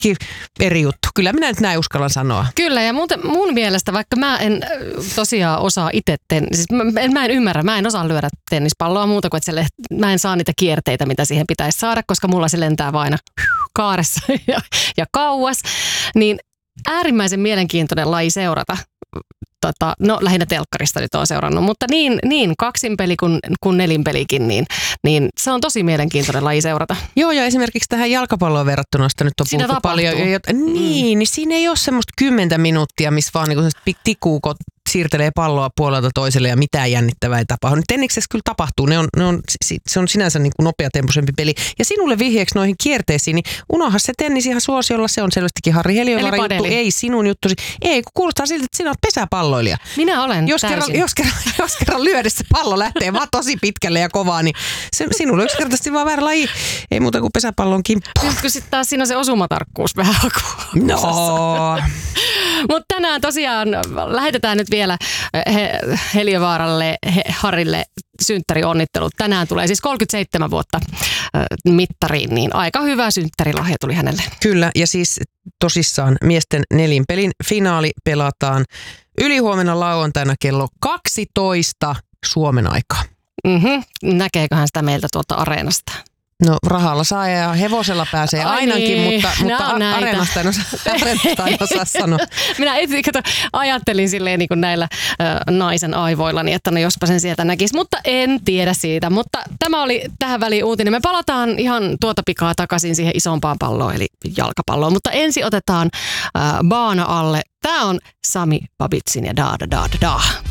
kaikki eri juttu. Kyllä minä nyt näin uskallan sanoa. Kyllä, ja mun mielestä, vaikka mä en tosiaan osaa itse, siis mä en ymmärrä, mä en osaa lyödä tennispalloa muuta kuin, että mä en saa niitä kierteitä, mitä siihen pitäisi saada, koska mulla se lentää vain kaaressa ja kauas. Niin äärimmäisen mielenkiintoinen laji seurata. No lähinnä telkkarista nyt on seurannut, mutta niin kaksinpeli kuin nelinpelikin, niin se on tosi mielenkiintoinen laji seurata. Joo, ja esimerkiksi tähän jalkapalloon verrattuna, josta nyt on siinä puhuttu tapahtuu paljon. Niin siinä ei ole semmoista 10 minuuttia, missä vaan niin tikuukot siirtelee palloa puolelta toiselle ja mitään jännittävää ei tapahdu. Nyt tenniksessä kyllä tapahtuu. Se on sinänsä niin kuin nopeatempoisempi peli. Ja sinulle vihjeeksi noihin kierteisiin, niin unohda se tennis ihan suosiolla. Se on selvästikin Harri Heliövaara juttu. Ei sinun juttusi. Ei, kun kuulostaa siltä, että sinä olet pesäpalloilija. Minä olen jos kerran lyödessä pallo lähtee vaan tosi pitkälle ja kovaa, niin sinulle yksinkertaisesti vaan väärä laji. Ei muuta kuin pesäpallon kimppu. Nyt kun sitten taas siinä on se osumatarkkuus vähän No. Mutta tänään tosiaan lähetetään nyt vielä Heliövaaralle, Harrille synttärionnittelut. Tänään tulee siis 37 vuotta mittariin, niin aika hyvä synttärilahja tuli hänelle. Kyllä, ja siis tosissaan miesten nelinpelin finaali pelataan ylihuomenna lauantaina kello 12 Suomen aikaa. Näkeeköhän sitä meiltä tuolta areenasta? No rahalla saa ja hevosella pääsee ainakin, niin. mutta areenasta en osaa sanoa. Minä ajattelin silleen niin kuin näillä naisen aivoillani, että no jospa sen sieltä näkisi, mutta en tiedä siitä. Mutta tämä oli tähän väliin uutinen. Me palataan ihan tuota pikaa takaisin siihen isompaan palloon, eli jalkapalloon. Mutta ensin otetaan baana alle. Tämä on Sami Babitsin ja Da Da Da Da Da.